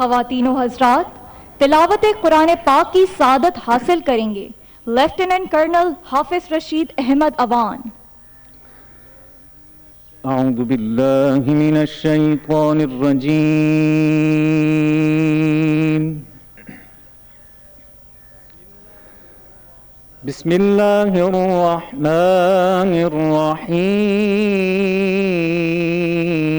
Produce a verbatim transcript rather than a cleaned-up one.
ख़वातीनो हज़रात, तिलावत कुरान पाक की सादत हासिल करेंगे लेफ्टिनेंट कर्नल हाफिज रशीद अहमद अवान। अऊज़ु बिल्लाहि मिनश शैतानिर रजीम। बिस्मिल्लाहिर रहमानिर रहीम।